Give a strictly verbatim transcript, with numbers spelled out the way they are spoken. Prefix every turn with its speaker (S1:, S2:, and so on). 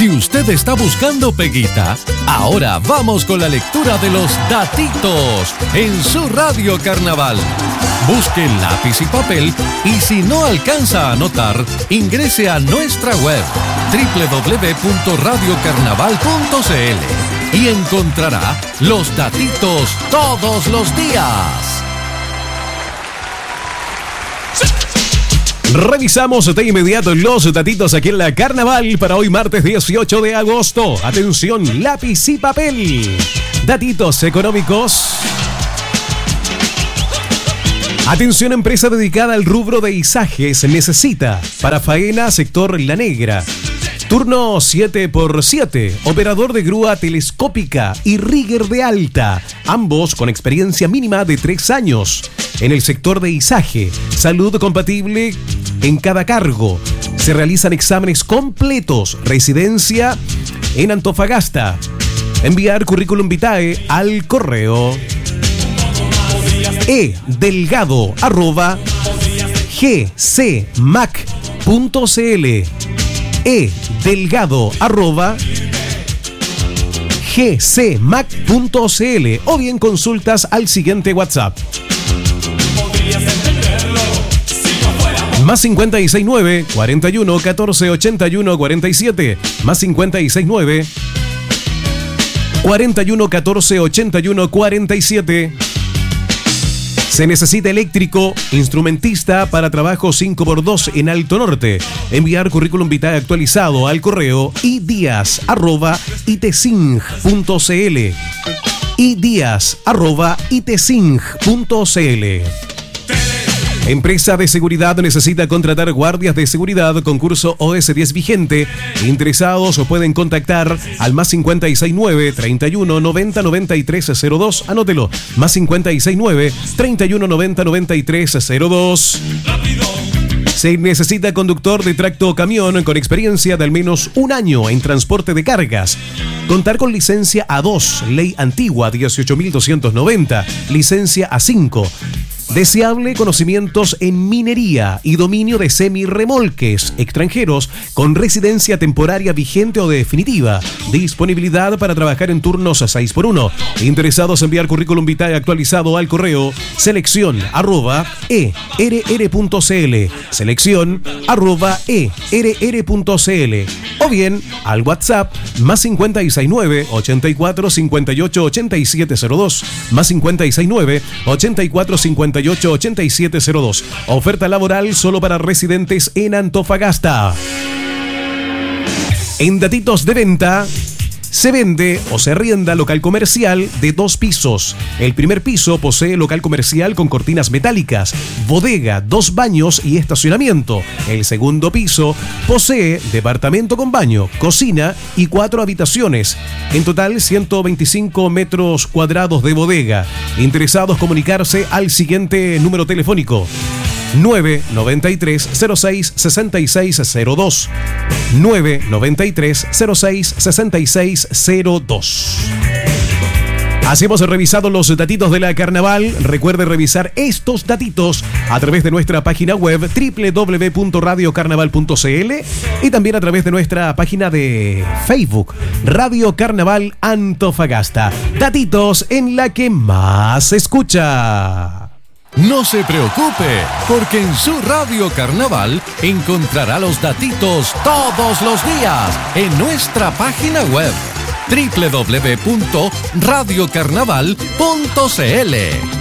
S1: Si usted está buscando peguita, ahora vamos con la lectura de los datitos en su Radio Carnaval. Busque lápiz y papel y si no alcanza a anotar, ingrese a nuestra web doble u doble u doble u punto radio carnaval punto c l y encontrará los datitos todos los días.
S2: Revisamos de inmediato los datitos aquí en la Carnaval para hoy martes dieciocho de agosto. Atención, lápiz y papel. Datitos económicos. Atención, empresa dedicada al rubro de izajes necesita para faena sector La Negra. Turno siete por siete, operador de grúa telescópica y rigger de alta, ambos con experiencia mínima de tres años. En el sector de izaje, salud compatible en cada cargo. Se realizan exámenes completos, residencia en Antofagasta. Enviar currículum vitae al correo e delgado arroba gcmac punto cl e delgado arroba gcmac punto cl o bien consultas al siguiente WhatsApp más cincuenta y seis nueve, cuarenta y uno, catorce, ochenta y uno, cuarenta y siete más cincuenta y seis nueve, cuarenta y uno, catorce, ochenta y uno, cuarenta y siete. Se necesita eléctrico, instrumentista para trabajo cinco por dos en Alto Norte. Enviar currículum vitae actualizado al correo idias arroba itesing punto cl idias arroba itesing punto cl. Empresa de seguridad necesita contratar guardias de seguridad, concurso O S diez vigente. Interesados pueden contactar al más cincuenta y seis nueve, treinta y uno, noventa, noventa y tres, cero dos. Anótelo, más cincuenta y seis nueve, treinta y uno, noventa, noventa y tres, cero dos. Se necesita conductor de tracto o camión con experiencia de al menos un año en transporte de cargas. Contar con licencia A dos, ley antigua dieciocho mil doscientos noventa, licencia A cinco. Deseable conocimientos en minería y dominio de semirremolques extranjeros con residencia temporaria vigente o definitiva. Disponibilidad para trabajar en turnos a seis por uno. Interesados en enviar currículum vitae actualizado al correo selección arroba err punto cl selección arroba err punto cl o bien al WhatsApp más cincuenta y seis nueve, ochenta y cuatro, cincuenta y ocho, ochenta y siete cero dos más cincuenta y seis nueve, ochenta y cuatro, cincuenta y ocho, ochenta y siete cero dos. Oferta laboral solo para residentes en Antofagasta. En datitos de venta, se vende o se arrienda local comercial de dos pisos. El primer piso posee local comercial con cortinas metálicas, bodega, dos baños y estacionamiento. El segundo piso posee departamento con baño, cocina y cuatro habitaciones. En total, ciento veinticinco metros cuadrados de bodega. Interesados comunicarse al siguiente número telefónico: nueve noventa y tres, cero seis, sesenta y seis cero dos. nueve noventa y tres, cero seis, sesenta y seis cero dos. Así hemos revisado los datitos de la Carnaval. Recuerde revisar estos datitos a través de nuestra página web doble u doble u doble u punto radio carnaval punto cl y también a través de nuestra página de Facebook, Radio Carnaval Antofagasta. Datitos en la que más se escucha.
S1: No se preocupe, porque en su Radio Carnaval encontrará los datitos todos los días en nuestra página web doble u doble u doble u punto radio carnaval punto cl.